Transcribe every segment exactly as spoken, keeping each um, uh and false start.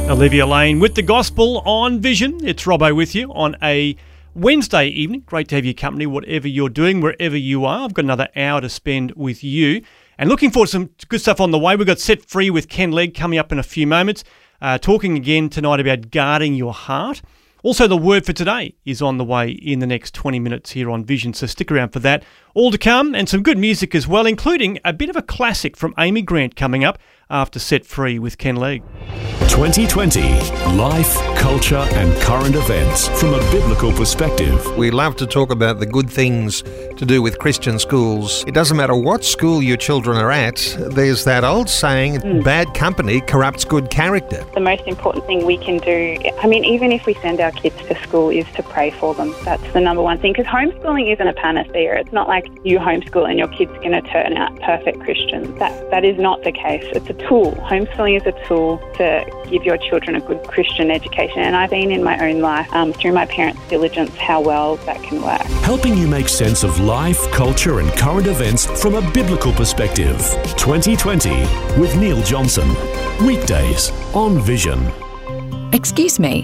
Olivia Lane with the Gospel on Vision. It's Robbo with you on a Wednesday evening. Great to have your company, whatever you're doing, wherever you are. I've got another hour to spend with you. And looking forward to some good stuff on the way. We've got Set Free with Ken Legg coming up in a few moments. Uh, talking again tonight about guarding your heart. Also, the word for today is on the way in the next twenty minutes here on Vision, so stick around for that. All to come, and some good music as well, including a bit of a classic from Amy Grant coming up after Set Free with Ken Legg. twenty twenty, life, culture and current events from a biblical perspective. We love to talk about the good things to do with Christian schools. It doesn't matter what school your children are at, there's that old saying, mm. bad company corrupts good character. The most important thing we can do, I mean, even if we send our kids to school, is to pray for them. That's the number one thing, because homeschooling isn't a panacea. It's not like you homeschool and your kid's going to turn out perfect Christians. That That is not the case. It's a tool. Homeschooling is a tool to give your children a good Christian education. And I've seen in my own life, um, through my parents' diligence, how well that can work. Helping you make sense of life, culture and current events from a biblical perspective. twenty twenty with Neil Johnson. Weekdays on Vision. Excuse me.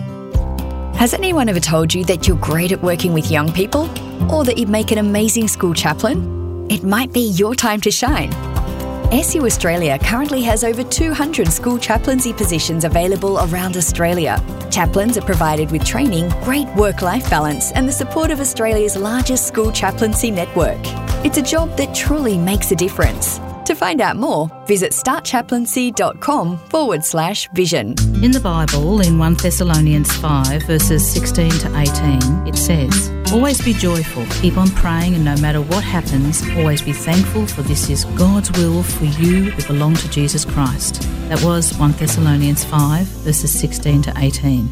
Has anyone ever told you that you're great at working with young people? Or that you'd make an amazing school chaplain? It might be your time to shine. S U Australia currently has over two hundred school chaplaincy positions available around Australia. Chaplains are provided with training, great work-life balance and the support of Australia's largest school chaplaincy network. It's a job that truly makes a difference. To find out more, visit startchaplaincy.com forward slash vision. In the Bible, in First Thessalonians five, verses sixteen to eighteen, it says, "Always be joyful, keep on praying, and no matter what happens, always be thankful, for this is God's will for you who belong to Jesus Christ." That was First Thessalonians five, verses sixteen to eighteen.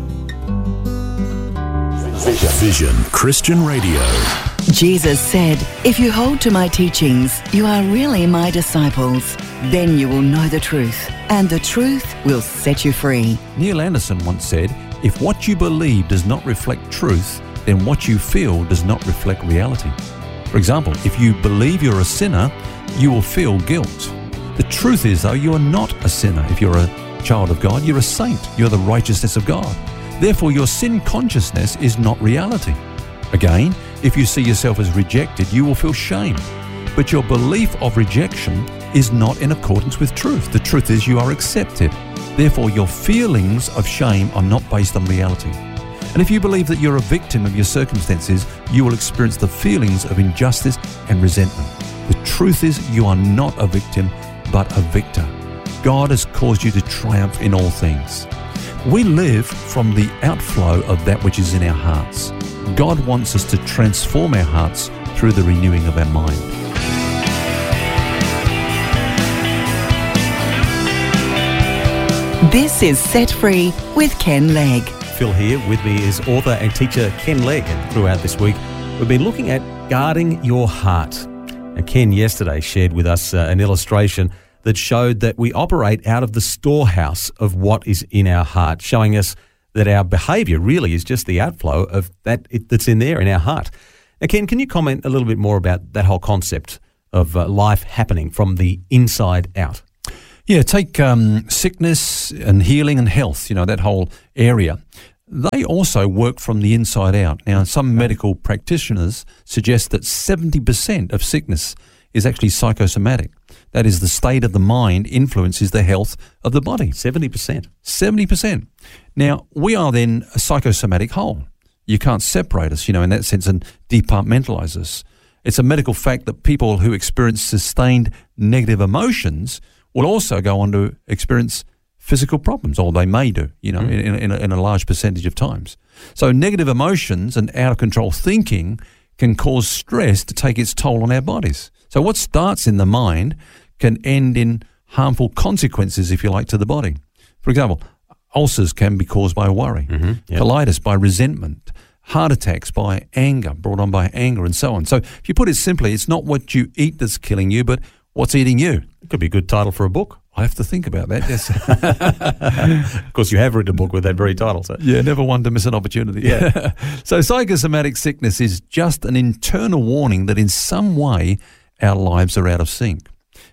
Vision Christian Radio. Jesus said, "If you hold to my teachings, you are really my disciples. Then you will know the truth, and the truth will set you free." Neil Anderson once said, "If what you believe does not reflect truth, then what you feel does not reflect reality." For example, if you believe you're a sinner, you will feel guilt. The truth is, though, you are not a sinner. If you're a child of God, you're a saint. You're the righteousness of God. Therefore, your sin consciousness is not reality. Again, if you see yourself as rejected, you will feel shame. But your belief of rejection is not in accordance with truth. The truth is you are accepted. Therefore, your feelings of shame are not based on reality. And if you believe that you're a victim of your circumstances, you will experience the feelings of injustice and resentment. The truth is you are not a victim, but a victor. God has caused you to triumph in all things. We live from the outflow of that which is in our hearts. God wants us to transform our hearts through the renewing of our mind. This is Set Free with Ken Legg. Phil here. With me is author and teacher Ken Legg. And throughout this week, we've been looking at guarding your heart. And Ken yesterday shared with us uh, an illustration that showed that we operate out of the storehouse of what is in our heart, showing us that our behaviour really is just the outflow of that it, that's in there in our heart. Now, Ken, can you comment a little bit more about that whole concept of uh, life happening from the inside out? Yeah, take um, sickness and healing and health, you know, that whole area. They also work from the inside out. Now, some medical practitioners suggest that seventy percent of sickness is actually psychosomatic. That is, the state of the mind influences the health of the body. seventy percent. seventy percent. Now, we are then a psychosomatic whole. You can't separate us, you know, in that sense and departmentalize us. It's a medical fact that people who experience sustained negative emotions will also go on to experience physical problems, or they may do, you know, mm. in, in, a, in a large percentage of times. So negative emotions and out-of-control thinking can cause stress to take its toll on our bodies. So what starts in the mind can end in harmful consequences, if you like, to the body. For example, ulcers can be caused by worry, mm-hmm. yep. colitis by resentment, heart attacks by anger, brought on by anger, and so on. So if you put it simply, it's not what you eat that's killing you, but what's eating you. It could be a good title for a book. I have to think about that, yes. Of course, you have written a book with that very title. So. Yeah, never one to miss an opportunity. Yeah. So psychosomatic sickness is just an internal warning that in some way our lives are out of sync.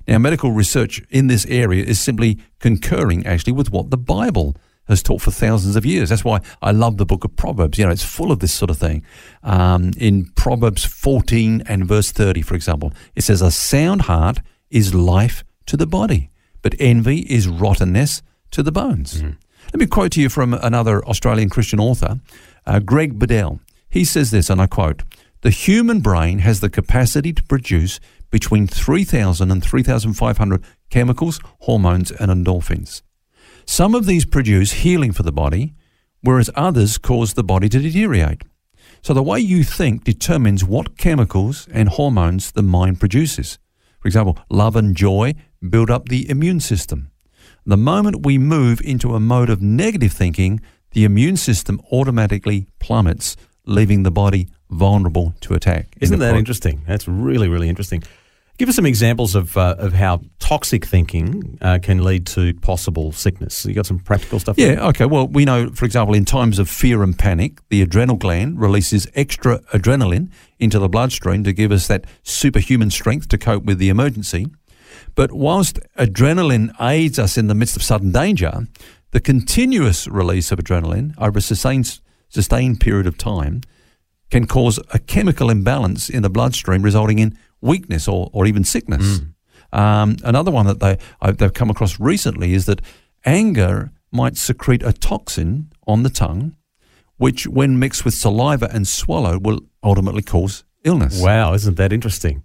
Now, medical research in this area is simply concurring actually with what the Bible has taught for thousands of years. That's why I love the book of Proverbs. You know, it's full of this sort of thing. Um, in Proverbs fourteen and verse thirty, for example, it says, a sound heart is life to the body, but envy is rottenness to the bones. Mm-hmm. Let me quote to you from another Australian Christian author, uh, Greg Bedell. He says this, and I quote, the human brain has the capacity to produce between three thousand and three thousand five hundred chemicals, hormones, and endorphins. Some of these produce healing for the body, whereas others cause the body to deteriorate. So the way you think determines what chemicals and hormones the mind produces. For example, love and joy build up the immune system. The moment we move into a mode of negative thinking, the immune system automatically plummets, leaving the body vulnerable to attack. Isn't that interesting? That's really, really interesting. Give us some examples of uh, of how toxic thinking uh, can lead to possible sickness. You got some practical stuff? Yeah, there? Okay. Well, we know, for example, in times of fear and panic, the adrenal gland releases extra adrenaline into the bloodstream to give us that superhuman strength to cope with the emergency. But whilst adrenaline aids us in the midst of sudden danger, the continuous release of adrenaline over a sustained, sustained period of time can cause a chemical imbalance in the bloodstream, resulting in weakness or, or even sickness. Mm. Um, another one that they, I've, they've come across recently is that anger might secrete a toxin on the tongue, which when mixed with saliva and swallowed will ultimately cause illness. Wow, isn't that interesting?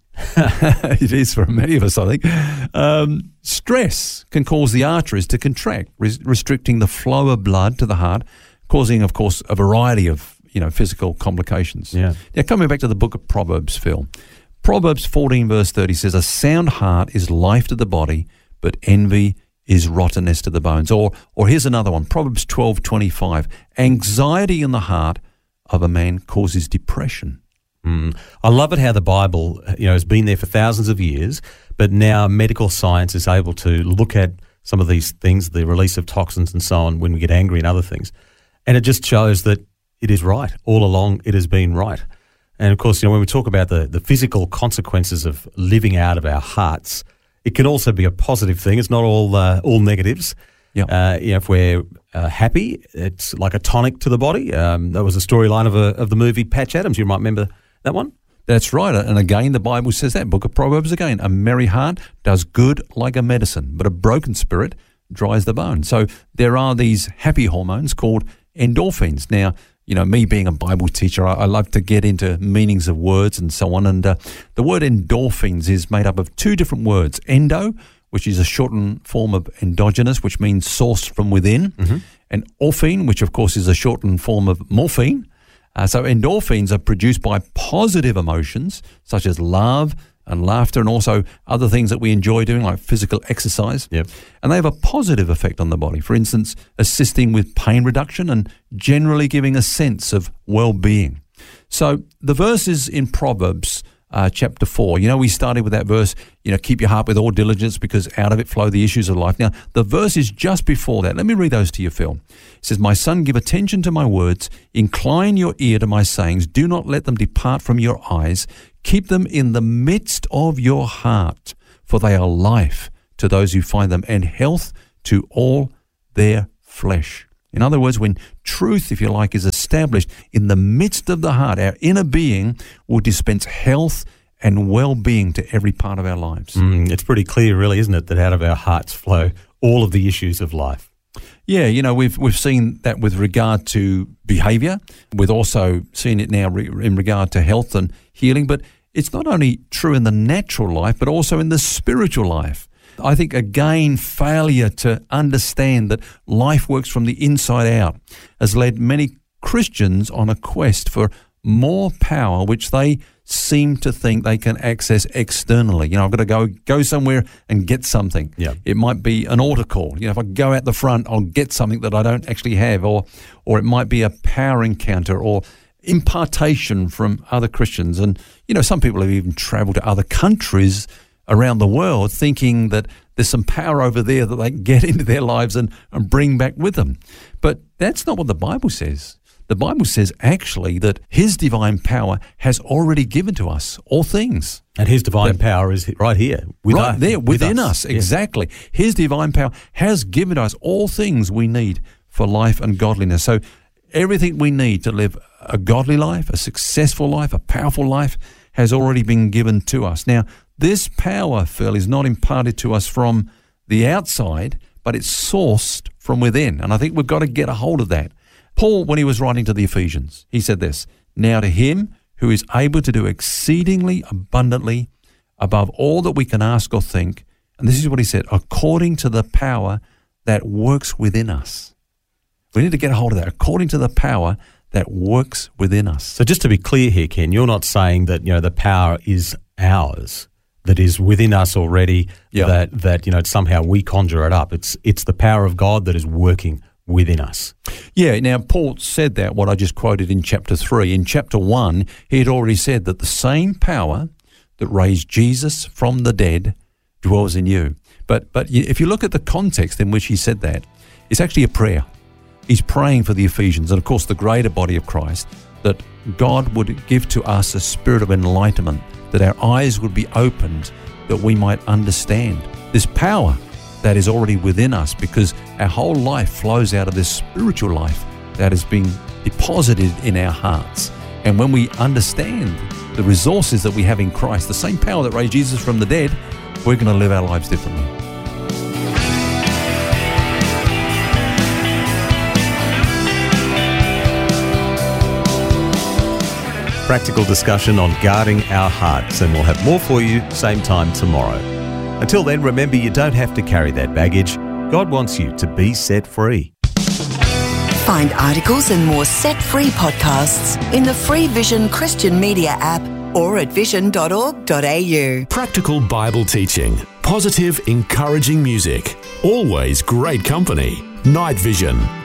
It is for many of us, I think. Um, stress can cause the arteries to contract, res- restricting the flow of blood to the heart, causing, of course, a variety of you know physical complications. Yeah. Now, coming back to the book of Proverbs, Phil. Proverbs fourteen verse thirty says, a sound heart is life to the body, but envy is rottenness to the bones. Or or here's another one, Proverbs twelve twenty-five. Anxiety in the heart of a man causes depression. Mm. I love it how the Bible you know has been there for thousands of years, but now medical science is able to look at some of these things, the release of toxins and so on when we get angry and other things. And it just shows that it is right. All along it has been right. And, of course, you know, when we talk about the, the physical consequences of living out of our hearts, it can also be a positive thing. It's not all uh, all negatives. Yeah. Uh, you know, if we're uh, happy, it's like a tonic to the body. Um, that was a storyline of a, of the movie Patch Adams. You might remember that one? That's right. And again, the Bible says that. Book of Proverbs again. A merry heart does good like a medicine, but a broken spirit dries the bone. So there are these happy hormones called endorphins. Now, you know, me being a Bible teacher, I, I love to get into meanings of words and so on. And uh, the word endorphins is made up of two different words. Endo, which is a shortened form of endogenous, which means sourced from within, mm-hmm. and orphine, which of course is a shortened form of morphine. Uh, so endorphins are produced by positive emotions such as love and laughter, and also other things that we enjoy doing, like physical exercise. Yep. And they have a positive effect on the body. For instance, assisting with pain reduction and generally giving a sense of well-being. So the verses in Proverbs uh, chapter four, you know, we started with that verse, you know, keep your heart with all diligence because out of it flow the issues of life. Now, the verse is just before that. Let me read those to you, Phil. It says, my son, give attention to my words, incline your ear to my sayings, do not let them depart from your eyes, keep them in the midst of your heart, for they are life to those who find them and health to all their flesh. In other words, when truth, if you like, is established in the midst of the heart, our inner being will dispense health and well-being to every part of our lives. Mm, it's pretty clear, really, isn't it, that out of our hearts flow all of the issues of life. Yeah, you know, we've we've seen that with regard to behaviour. We've also seen it now re- in regard to health and healing. But it's not only true in the natural life, but also in the spiritual life. I think, again, failure to understand that life works from the inside out has led many Christians on a quest for more power, which they seem to think they can access externally. You know, I've got to go go somewhere and get something. Yeah. It might be an altar call. You know, if I go out the front, I'll get something that I don't actually have, or or it might be a power encounter or impartation from other Christians. And, you know, some people have even travelled to other countries around the world thinking that there's some power over there that they can get into their lives and, and bring back with them. But that's not what the Bible says. the Bible says actually that his divine power has already given to us all things. And his divine that, power is right here. With right us, there, within with us. us. Exactly. Yes. His divine power has given us all things we need for life and godliness. So everything we need to live a godly life, a successful life, a powerful life has already been given to us. Now, this power, Phil, is not imparted to us from the outside, but it's sourced from within. And I think we've got to get a hold of that. Paul, when he was writing to the Ephesians, he said this, "Now to him who is able to do exceedingly abundantly above all that we can ask or think," and this is what he said, "according to the power that works within us." We need to get a hold of that, according to the power that works within us. So just to be clear here, Ken, you're not saying that, you know, the power is ours, that is within us already, yeah. that, that, you know, somehow we conjure it up. It's it's the power of God that is working within us. Yeah, now Paul said that, what I just quoted in chapter three. In chapter one, he had already said that the same power that raised Jesus from the dead dwells in you. But but if you look at the context in which he said that, it's actually a prayer. He's praying for the Ephesians and, of course, the greater body of Christ, that God would give to us a spirit of enlightenment, that our eyes would be opened, that we might understand this power that is already within us, because our whole life flows out of this spiritual life that has been deposited in our hearts. And when we understand the resources that we have in Christ, the same power that raised Jesus from the dead, we're going to live our lives differently. Practical discussion on guarding our hearts, and we'll have more for you same time tomorrow. Until then, remember, you don't have to carry that baggage. God wants you to be set free. Find articles and more Set Free podcasts in the free Vision Christian Media app or at vision dot org dot a u. Practical Bible teaching, positive, encouraging music, always great company. Night Vision.